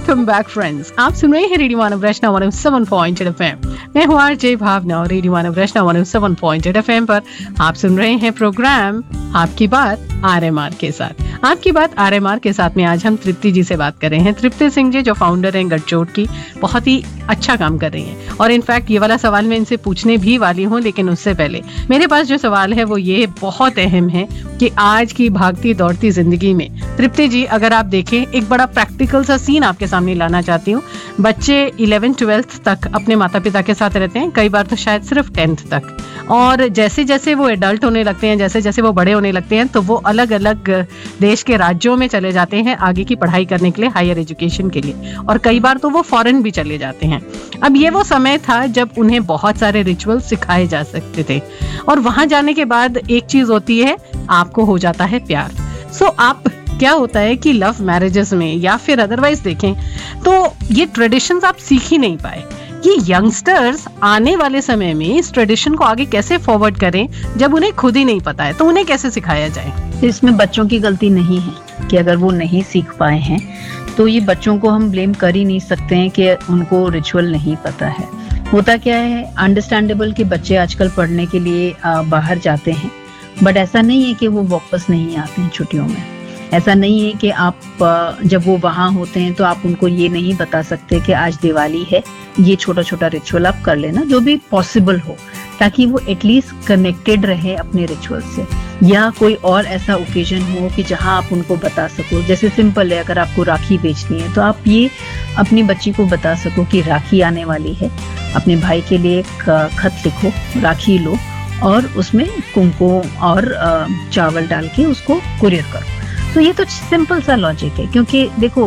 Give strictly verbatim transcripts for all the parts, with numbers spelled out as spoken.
Welcome back friends. आप सुन रहे हैं रेडियो मानव रचना one O seven point eight FM. मैं हूँ आरजे भावना और रेडियो मानव रचना one O seven point eight FM पर आप सुन रहे हैं प्रोग्राम आपकी बात आरएमआर के साथ। आपकी बात आरएमआर के साथ में आज हम तृप्ति जी से बात कर रहे हैं। तृप्ति सिंह जी जो फाउंडर हैं गठजोड़ की, बहुत ही अच्छा काम कर रही हैं और इनफैक्ट ये वाला सवाल मैं इनसे पूछने भी वाली हूँ, लेकिन उससे पहले मेरे पास जो सवाल है वो ये बहुत अहम है कि आज की भागती दौड़ती जिंदगी में तृप्ति जी, अगर आप देखें, एक बड़ा प्रैक्टिकल सा सीन आपके सामने लाना चाहती हूँ। बच्चे इलेवेंथ ट्वेल्थ तक अपने माता पिता के साथ रहते हैं, कई बार तो शायद सिर्फ टेंथ तक, और जैसे जैसे वो एडल्ट होने लगते हैं, जैसे जैसे वो बड़े होने लगते हैं, तो वो अलग अलग देश के राज्यों में चले जाते हैं आगे की पढ़ाई करने के लिए, हायर एजुकेशन के लिए, और कई बार तो वो फॉरेन भी चले जाते हैं। अब ये वो समय था जब उन्हें बहुत सारे रिचुअल सिखाए जा सकते थे, और वहां जाने के बाद एक चीज होती है, आपको हो जाता है प्यार। सो so, आप क्या होता है कि लव मैरिजेस में या फिर अदरवाइज देखें तो ये ट्रेडिशंस आप सीख ही नहीं पाए। ये यंगस्टर्स आने वाले समय में इस ट्रेडिशन को आगे कैसे फॉरवर्ड करें जब उन्हें खुद ही नहीं पता है, तो उन्हें कैसे सिखाया जाए? इसमें बच्चों की गलती नहीं है कि अगर वो नहीं सीख पाए हैं तो ये बच्चों को हम ब्लेम कर ही नहीं सकते हैं कि उनको रिचुअल नहीं पता है। होता क्या है, अंडरस्टैंडेबल कि बच्चे आजकल पढ़ने के लिए बाहर जाते हैं, बट ऐसा नहीं है कि वो वापस नहीं आते हैं छुट्टियों में। ऐसा नहीं है कि आप जब वो वहाँ होते हैं तो आप उनको ये नहीं बता सकते कि आज दिवाली है, ये छोटा छोटा रिचुअल आप कर लेना, जो भी पॉसिबल हो, ताकि वो एटलीस्ट कनेक्टेड रहे अपने रिचुअल से। या कोई और ऐसा ओकेजन हो कि जहाँ आप उनको बता सको, जैसे सिंपल है, अगर आपको राखी बेचनी है तो आप ये अपनी बच्ची को बता सको कि राखी आने वाली है, अपने भाई के लिए एक खत लिखो, राखी लो और उसमें कुमकुम और चावल डाल के उसको कुरियर करो। तो ये तो सिंपल सा लॉजिक है, क्योंकि देखो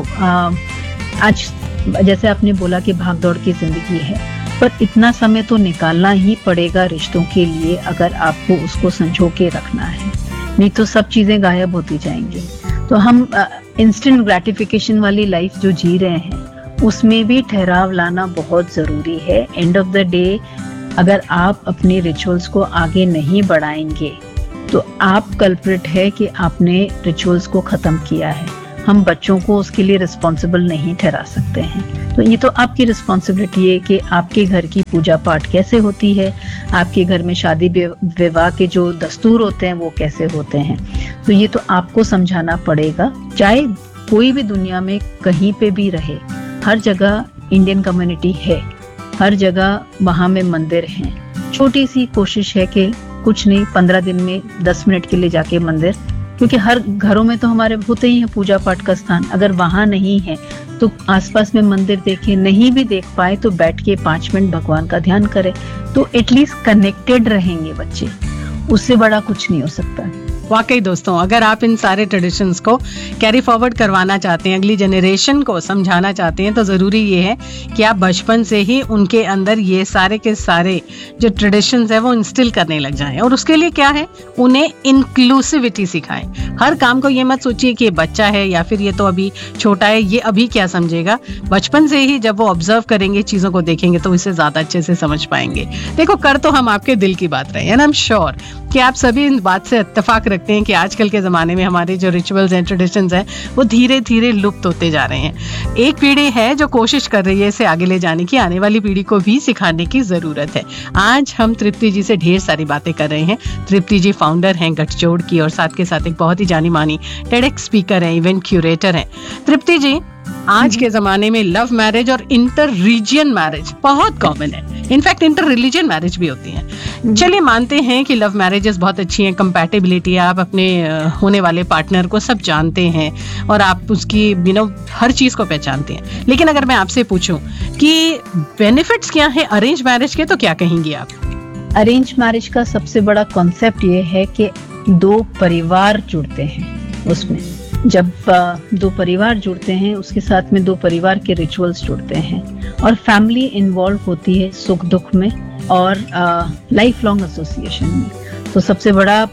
आज जैसे आपने बोला कि भाग दौड़ की जिंदगी है, पर इतना समय तो निकालना ही पड़ेगा रिश्तों के लिए अगर आपको उसको संजो के रखना है, नहीं तो सब चीजें गायब होती जाएंगी। तो हम इंस्टेंट ग्रेटिफिकेशन वाली लाइफ जो जी रहे हैं उसमें भी ठहराव लाना बहुत जरूरी है। एंड ऑफ द डे अगर आप अपने रिचुअल्स को आगे नहीं बढ़ाएंगे तो आप कल्प्रिट है कि आपने रिचुअल्स को खत्म किया है। हम बच्चों को उसके लिए रिस्पॉन्सिबल नहीं ठहरा सकते हैं। तो ये तो आपकी रिस्पॉन्सिबिलिटी है कि आपके घर की पूजा पाठ कैसे होती है, आपके घर में शादी विवाह के जो दस्तूर होते हैं वो कैसे होते हैं। तो ये तो आपको समझाना पड़ेगा, चाहे कोई भी दुनिया में कहीं पे भी रहे, हर जगह इंडियन कम्युनिटी है, हर जगह वहाँ में मंदिर हैं। छोटी सी कोशिश है कि कुछ नहीं, पंद्रह दिन में दस मिनट के लिए जाके मंदिर, क्योंकि हर घरों में तो हमारे होते ही है पूजा पाठ का स्थान, अगर वहां नहीं है तो आसपास में मंदिर देखें, नहीं भी देख पाए तो बैठ के पांच मिनट भगवान का ध्यान करें, तो एटलीस्ट कनेक्टेड रहेंगे बच्चे। उससे बड़ा कुछ नहीं हो सकता। वाकई दोस्तों, अगर आप इन सारे ट्रेडिशंस को कैरी फॉरवर्ड करवाना चाहते हैं, अगली जनरेशन को समझाना चाहते हैं, तो ज़रूरी ये है कि आप बचपन से ही उनके अंदर ये सारे के सारे जो ट्रेडिशंस है वो इंस्टिल करने लग जाएं। और उसके लिए क्या है, उन्हें इंक्लूसिविटी सिखाएं। हर काम को ये मत सोचिए कि ये बच्चा है या फिर ये तो अभी छोटा है, ये अभी क्या समझेगा। बचपन से ही जब वो ऑब्जर्व करेंगे, चीज़ों को देखेंगे, तो इसे ज़्यादा अच्छे से समझ पाएंगे। देखो, कर तो हम आपके दिल की बात रहे हैं, एंड आई एम श्योर कि आप सभी इन बात से इत्तेफाक रखते हैं कि आजकल के ज़माने में हमारे जो रिचुअल्स एंड ट्रेडिशंस हैं वो धीरे धीरे लुप्त होते जा रहे हैं। एक पीढ़ी है जो कोशिश कर रही है इसे आगे ले जाने की, आने वाली पीढ़ी को भी सिखाने की ज़रूरत है। आज हम तृप्ति जी से ढेर सारी बातें कर रहे हैं। तृप्ति जी फाउंडर हैं गठजोड़ की और साथ के साथ एक बहुत ही जानी मानी टेडेक्स स्पीकर हैं, इवेंट क्यूरेटर हैं। तृप्ति जी, आज के ज़माने में लव मैरिज और इंटर रीजियन मैरिज बहुत कॉमन है, इनफैक्ट इंटर रिलीजियन मैरिज भी होती है। चलिए मानते हैं कि लव मैरिजेस बहुत अच्छी हैं, कंपैटिबिलिटी है, आप अपने होने वाले पार्टनर को सब जानते हैं और आप उसकी यू नो हर चीज़ को पहचानते हैं। लेकिन अगर मैं आपसे पूछूं कि बेनिफिट्स क्या हैं अरेंज मैरिज के, तो क्या कहेंगी आप? अरेंज मैरिज का सबसे बड़ा कॉन्सेप्ट ये है कि दो परिवार जुड़ते हैं। उसमें जब दो परिवार जुड़ते हैं, उसके साथ में दो परिवार के रिचुअल्स जुड़ते हैं और फैमिली इन्वॉल्व होती है सुख दुख में और लाइफ लॉन्ग एसोसिएशन में। तो सबसे बड़ा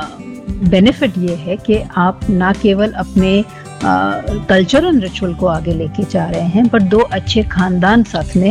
बेनिफिट ये है कि आप ना केवल अपने कल्चर एंड रिचुअल को आगे लेके जा रहे हैं, पर दो अच्छे खानदान साथ में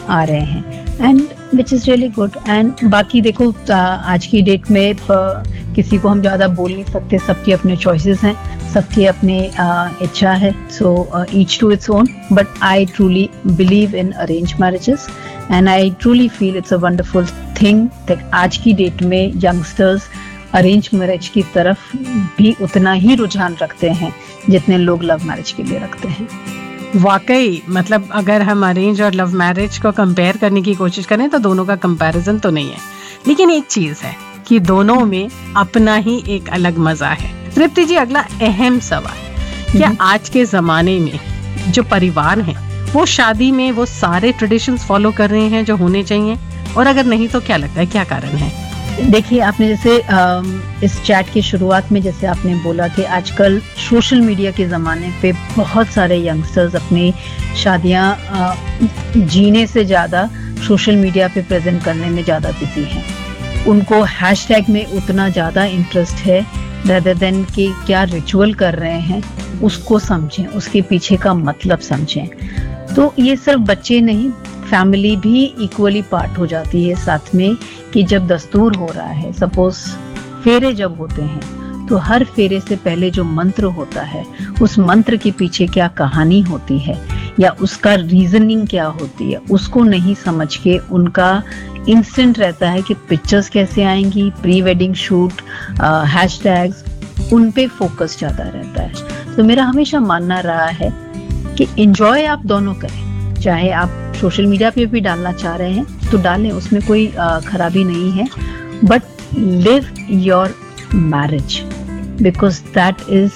आ रहे हैं, and which is really good. And बाकी देखो आ, आज की डेट में प, किसी को हम ज़्यादा बोल नहीं सकते, सबके अपने चॉइसेस हैं, सबके अपने आ, इच्छा है, so each to its own. But I truly believe in arrange marriages and I truly feel it's a wonderful thing that आज की डेट में यंगस्टर्स अरेंज मैरिज की तरफ भी उतना ही रुझान रखते हैं जितने लोग लव मैरिज के लिए रखते हैं। वाकई मतलब अगर हम अरेंज और लव मैरिज को कंपेयर करने की कोशिश करें तो दोनों का कंपैरिजन तो नहीं है, लेकिन एक चीज है कि दोनों में अपना ही एक अलग मजा है। तृप्ति जी, अगला अहम सवाल, क्या आज के जमाने में जो परिवार हैं वो शादी में वो सारे ट्रेडिशंस फॉलो कर रहे हैं जो होने चाहिए, और अगर नहीं तो क्या लगता है क्या कारण है? देखिए, आपने जैसे इस चैट की शुरुआत में जैसे आपने बोला कि आजकल सोशल मीडिया के ज़माने पे बहुत सारे यंगस्टर्स अपनी शादियां जीने से ज़्यादा सोशल मीडिया पे प्रेजेंट करने में ज़्यादा बिजी हैं। उनको हैशटैग में उतना ज़्यादा इंटरेस्ट है रेदर देन कि क्या रिचुअल कर रहे हैं उसको समझें, उसके पीछे का मतलब समझें। तो ये सिर्फ बच्चे नहीं, फैमिली भी इक्वली पार्ट हो जाती है साथ में, कि जब दस्तूर हो रहा है, सपोज फेरे जब होते हैं, तो हर फेरे से पहले जो मंत्र होता है उस मंत्र के पीछे क्या कहानी होती है या उसका रीजनिंग क्या होती है, उसको नहीं समझ के उनका इंस्टेंट रहता है कि पिक्चर्स कैसे आएंगी, प्री वेडिंग शूट, हैशटैग्स, उन पे फोकस ज्यादा रहता है। तो मेरा हमेशा मानना रहा है कि एंजॉय आप दोनों करें, चाहे आप सोशल मीडिया पे भी डालना चाह रहे हैं तो डालें, उसमें कोई खराबी नहीं है, but live your marriage because that is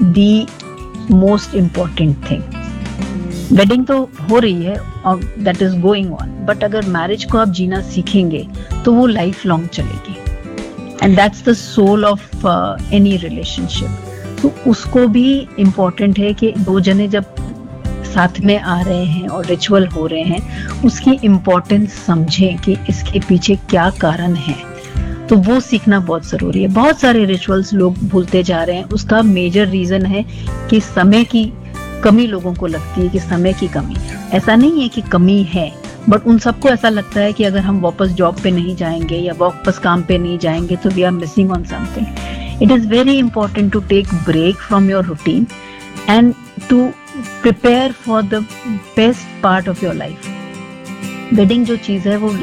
the most important thing. Wedding तो हो रही है और that is going on, but अगर मैरिज को आप जीना सीखेंगे तो वो लाइफ लॉन्ग चलेगी, and that's the soul of any relationship. तो उसको भी इम्पोर्टेंट है कि दो जने जब साथ में आ रहे हैं और रिचुअल हो रहे हैं, उसकी इम्पोर्टेंस समझें कि इसके पीछे क्या कारण है। तो वो सीखना बहुत जरूरी है। बहुत सारे रिचुअल्स लोग भूलते जा रहे हैं, उसका मेजर रीजन है कि समय की कमी लोगों को लगती है, कि समय की कमी। ऐसा नहीं है कि कमी है, बट उन सबको ऐसा लगता है कि अगर हम वापस जॉब पे नहीं जाएंगे या वापस काम पे नहीं जाएंगे तो we are missing on something. It is very important to take break from your routine and to prepare for the best part of your life। Wedding जो चीज है वो